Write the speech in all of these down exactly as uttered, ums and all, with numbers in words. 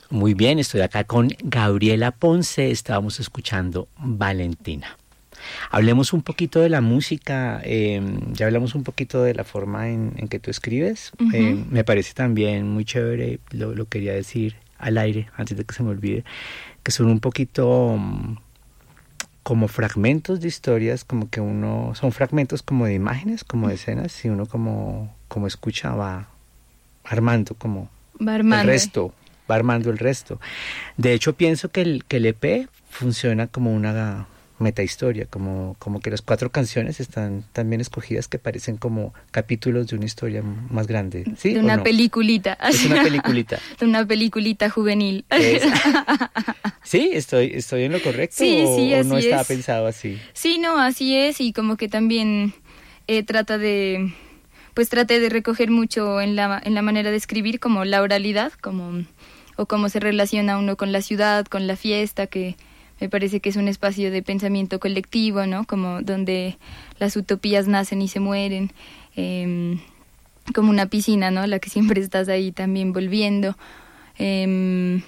Muy bien, estoy acá con Gabriela Ponce, estábamos escuchando Valentina. Hablemos un poquito de la música, eh, ya hablamos un poquito de la forma en, en que tú escribes. Uh-huh. eh, me parece también muy chévere, lo, lo quería decir al aire antes de que se me olvide, que son un poquito um, como fragmentos de historias, como que uno, son fragmentos como de imágenes, como de escenas, y uno como, como escucha va armando como va armando. el resto, va armando el resto. De hecho pienso que el, que el E P funciona como una metahistoria, como, como que las cuatro canciones están tan bien escogidas que parecen como capítulos de una historia más grande. ¿Sí de una no? peliculita. Es una peliculita. De una peliculita juvenil. Es, sí, estoy, estoy en lo correcto. Sí, sí, o, así o no estaba es. pensado así. Sí, no, así es, y como que también eh, trata de, pues traté de recoger mucho en la, en la manera de escribir como la oralidad, como, o cómo se relaciona uno con la ciudad, con la fiesta, que me parece que es un espacio de pensamiento colectivo, ¿no? Como donde las utopías nacen y se mueren, eh, como una piscina, ¿no? La que siempre estás ahí también volviendo. Eh,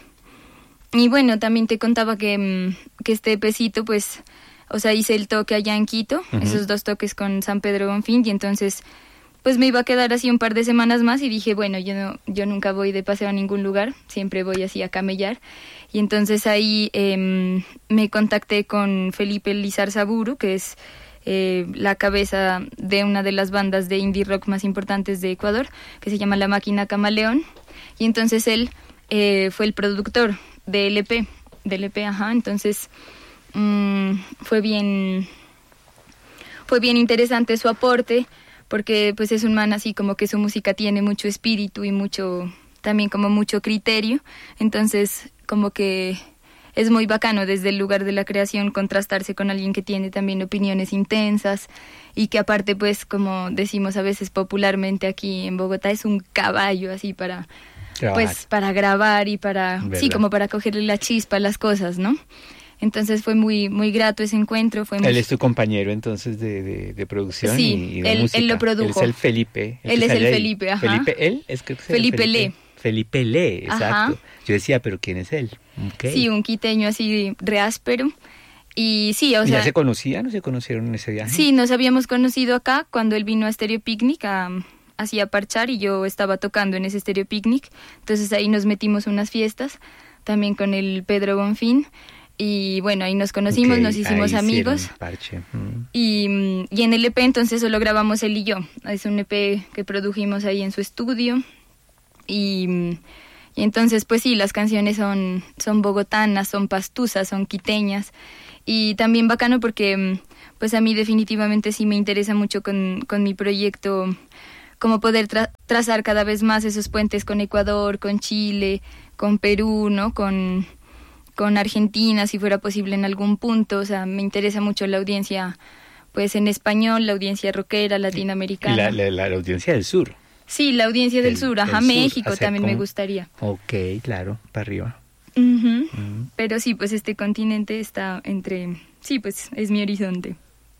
y bueno, también te contaba que, que este EPcito, pues, o sea, hice el toque allá en Quito, uh-huh. esos dos toques con San Pedro Bonfín, y entonces pues me iba a quedar así un par de semanas más y dije, bueno, yo no, yo nunca voy de paseo a ningún lugar, siempre voy así a camellar. Y entonces ahí eh, me contacté con Felipe Lizarzaburu, que es eh, la cabeza de una de las bandas de indie rock más importantes de Ecuador, que se llama La Máquina Camaleón. Y entonces él eh, fue el productor del E P, del E P, ajá. Entonces mmm, fue bien, fue bien interesante su aporte, porque pues es un man así como que su música tiene mucho espíritu y mucho, también como mucho criterio, entonces como que es muy bacano desde el lugar de la creación contrastarse con alguien que tiene también opiniones intensas y que aparte pues como decimos a veces popularmente aquí en Bogotá es un caballo así para grabar. Pues para grabar y para, ¿verdad? Sí, como para cogerle la chispa a las cosas, ¿no? Entonces fue muy muy grato ese encuentro. Fue muy... Él es tu compañero entonces de, de, de producción sí, y, y de él, música. Él lo produjo. Él es el Felipe. El él es el ahí. Felipe, ajá. Felipe, él es que Felipe, Felipe Le. Felipe Le, exacto. Ajá. Yo decía, pero ¿quién es él? Okay. Sí, un quiteño así re áspero. Y sí, o ¿Y sea... ya se conocían o se conocieron en ese viaje? Sí, nos habíamos conocido acá cuando él vino a Stereo Picnic a... así a parchar y yo estaba tocando en ese Stereo Picnic. Entonces ahí nos metimos unas fiestas, también con el Pedro Bonfín. Y bueno, ahí nos conocimos, okay, nos hicimos amigos. Parche. Mm. Y, y en el E P entonces solo grabamos él y yo. Es un E P que produjimos ahí en su estudio. Y, y entonces pues sí, las canciones son, son bogotanas, son pastusas, son quiteñas. Y también bacano porque pues a mí definitivamente sí me interesa mucho con, con mi proyecto como poder tra- trazar cada vez más esos puentes con Ecuador, con Chile, con Perú, ¿no? Con... con Argentina, si fuera posible en algún punto. O sea, me interesa mucho la audiencia, pues en español, la audiencia rockera, latinoamericana. La, la, la, la audiencia del sur. Sí, la audiencia del, del sur, ajá, del México sur, también como... me gustaría. Ok, claro, para arriba. Uh-huh. Uh-huh. Pero sí, pues este continente está entre, sí, pues es mi horizonte.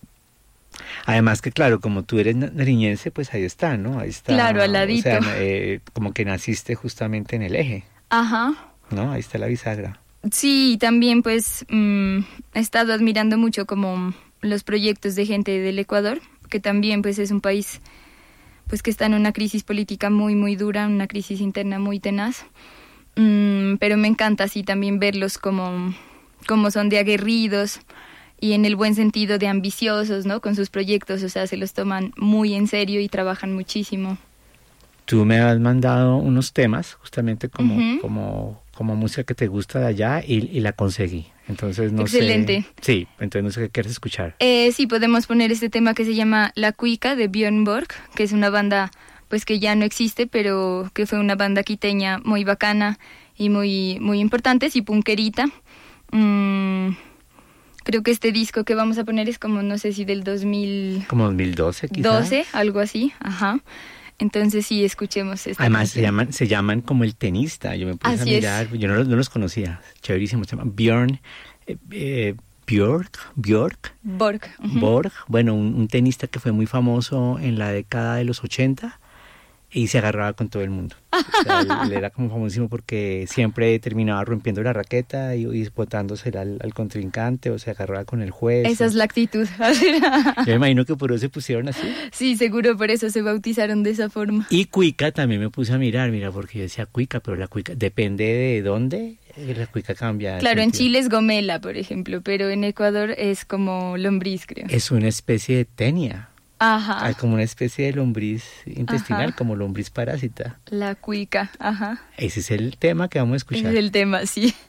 Además que claro, como tú eres nariñense, pues ahí está, ¿no? Ahí está. Claro, al ladito. O sea, eh, como que naciste justamente en el eje. Ajá. ¿No? Ahí está la bisagra. Sí, también pues mmm, he estado admirando mucho como los proyectos de gente del Ecuador, que también pues es un país pues que está en una crisis política muy muy dura, una crisis interna muy tenaz, mm, pero me encanta así también verlos como, como son de aguerridos y en el buen sentido de ambiciosos, ¿no? Con sus proyectos, o sea, se los toman muy en serio y trabajan muchísimo. Tú me has mandado unos temas justamente como... Uh-huh. como como música que te gusta de allá y, y la conseguí. Entonces no Excelente. sé... Sí, entonces no sé qué quieres escuchar. Eh, sí, podemos poner este tema que se llama La Cuica de Björn Borg, que es una banda pues que ya no existe, pero que fue una banda quiteña muy bacana y muy, muy importante, y punkerita. Mm, creo que este disco que vamos a poner es como, no sé si del dos mil... Como dos mil doce, quizás. doce, algo así, ajá. Entonces sí, escuchemos esta Además canción. se llaman, se llaman como el tenista, yo me puse Así a mirar, es. yo no, no los conocía, chéverísimo, se llama Björn, eh, eh, Björk, Björk, Borg, uh-huh. Borg, bueno, un, un tenista que fue muy famoso en la década de los ochenta y se agarraba con todo el mundo. O sea, él, él era como famosísimo porque siempre terminaba rompiendo la raqueta y, y botándosela al, al contrincante o se agarraba con el juez. Esa o... es la actitud. Yo me imagino que por eso se pusieron así. Sí, seguro por eso se bautizaron de esa forma. Y cuica también me puse a mirar, mira, porque yo decía cuica, pero la cuica depende de dónde, la cuica cambia. Claro, en Chile es gomela, por ejemplo, pero en Ecuador es como lombriz, creo. Es una especie de tenia. Ajá. Hay como una especie de lombriz intestinal, Ajá. como lombriz parásita. La cuica, ajá. Ese es el tema que vamos a escuchar. Ese es el tema, sí.